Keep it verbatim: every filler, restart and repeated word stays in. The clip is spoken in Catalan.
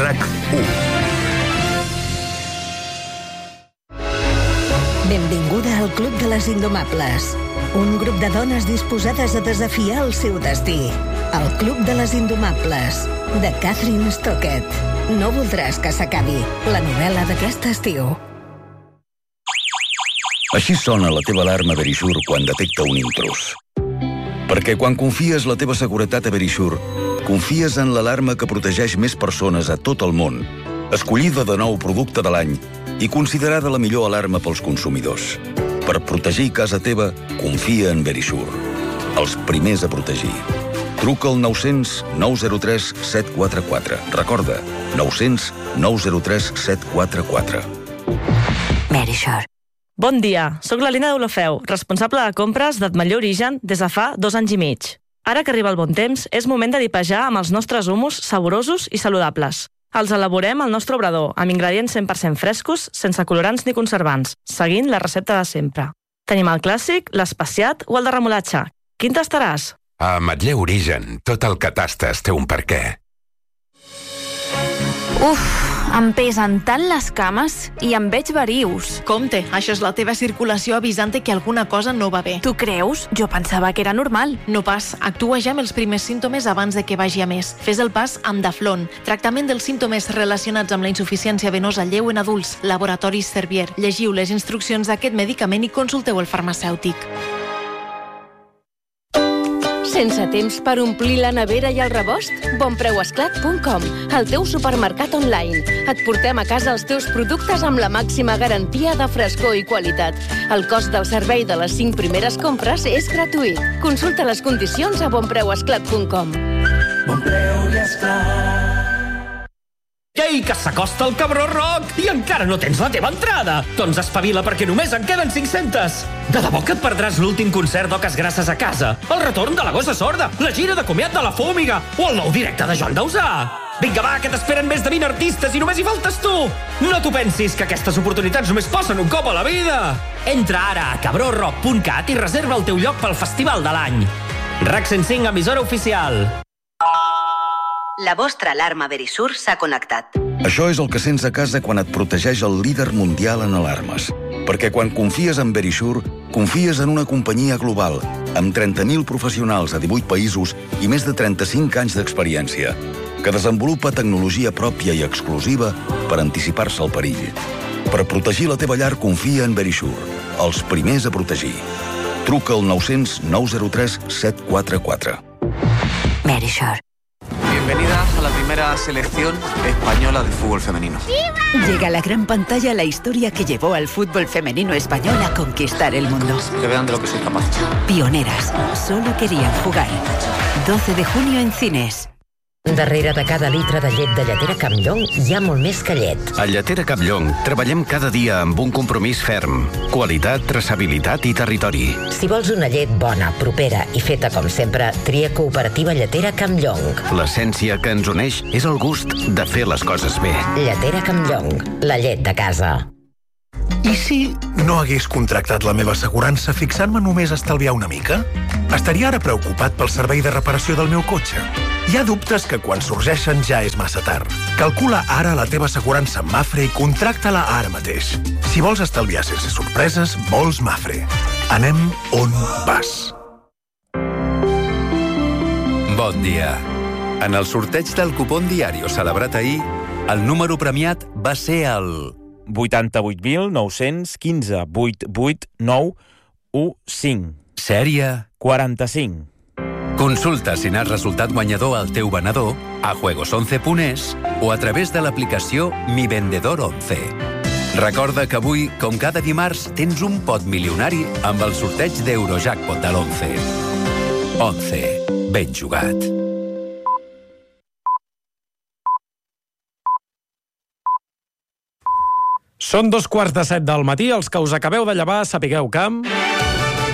RAC u. Benvinguda al Club de les Indomables. Un grup de dones disposades a desafiar el seu destí. El Club de les Indomables, de Catherine Stockett. No voldràs que s'acabi, la novel·la d'aquest estiu. Així sona la teva alarma Verisure quan detecta un intrus. Perquè quan confies la teva seguretat a Verisure, confies en l'alarma que protegeix més persones a tot el món, escollida de nou producte de l'any i considerada la millor alarma pels consumidors. Per protegir casa teva, confia en Verisure. Els primers a protegir. Truca al nou-cents nou zero tres set quatre quatre. Recorda, nou-cents nou zero tres set quatre quatre. Verisure. Bon dia, sóc l'Helena Deulofeu, responsable de compres d'Atmetller Origen des de fa dos anys i mig. Ara que arriba el bon temps, és moment de dipejar amb els nostres humus saborosos i saludables. Els elaborem al nostre obrador, amb ingredients cent per cent frescos, sense colorants ni conservants, seguint la recepta de sempre. Tenim el clàssic, l'especiat o el de remolatxa. Quin tastaràs? A Ametller Origen, tot el que tastes té un per què. Uf, em pesen tant les cames i em veig verius. Compte, això és la teva circulació avisant que alguna cosa no va bé. Tu creus? Jo pensava que era normal. No pas, actua ja amb els primers símptomes abans de que vagi a més. Fes el pas amb Daflon, tractament dels símptomes relacionats amb la insuficiència venosa lleu en adults, Laboratoris Servier. Llegiu les instruccions d'aquest medicament i consulteu el farmacèutic. Sense temps per omplir la nevera i el rebost? bonpreuesclat punt com, el teu supermercat online. Et portem a casa els teus productes amb la màxima garantia de frescor i qualitat. El cost del servei de les cinc primeres compres és gratuït. Consulta les condicions a bonpreuesclat punt com. Bon Preu i Esclat. Ei, que s'acosta el Cabró Rock i encara no tens la teva entrada! Doncs espavila perquè només en queden cinc-centes! De debò que et perdràs l'últim concert d'Oques Grasses a casa, el retorn de la Gossa Sorda, la gira de comiat de la Fúmiga o el nou directe de Joan Dausà! Vinga, va, que t'esperen més de vint artistes i només hi faltes tu! No t'ho pensis, que aquestes oportunitats només passen un cop a la vida! Entra ara a cabró rock punt cat i reserva el teu lloc pel festival de l'any. RAC cent cinc, emissora oficial. La vostra alarma Verisure s'ha connectat. Això és el que sents a casa quan et protegeix el líder mundial en alarmes. Perquè quan confies en Verisure, confies en una companyia global, amb trenta mil professionals a divuit països i més de trenta-cinc anys d'experiència, que desenvolupa tecnologia pròpia i exclusiva per anticipar-se al perill. Per protegir la teva llar, confia en Verisure, els primers a protegir. Truca al nou-cents nou zero tres set quatre quatre. Verisure. Bienvenidas a la primera selección española de fútbol femenino. Llega a la gran pantalla la historia que llevó al fútbol femenino español a conquistar el mundo. Que vean de lo que soy capaz. Pioneras, solo querían jugar. doce de junio en cines. Darrere de cada litre de llet de Lletera Campllong hi ha molt més que llet. A Lletera Campllong treballem cada dia amb un compromís ferm. Qualitat, traçabilitat i territori. Si vols una llet bona, propera i feta com sempre, tria Cooperativa Lletera Campllong. L'essència que ens uneix és el gust de fer les coses bé. Lletera Campllong, la llet de casa. I si no hagués contractat la meva assegurança fixant-me només a estalviar una mica? Estaria ara preocupat pel servei de reparació del meu cotxe. Hi ha dubtes que quan sorgeixen ja és massa tard. Calcula ara la teva assegurança amb Mafre i contracta-la ara mateix. Si vols estalviar sense sorpreses, vols Mafre. Anem on vas. Bon dia. En el sorteig del cupón Diario celebrat ahir, el número premiat va ser el vuitanta-vuit mil nou-cents quinze vuit vuit nou u cinc. Sèrie quaranta-cinc. Consulta si n'has resultat guanyador al teu venedor a juegos once punt es o a través de l'aplicació Mi Vendedor once. Recorda que avui, com cada dimarts, tens un pot milionari amb el sorteig d'Eurojackpot de l'once. once. Ben jugat. Són dos quarts de set del matí, els que us acabeu de llevar sapigueu que...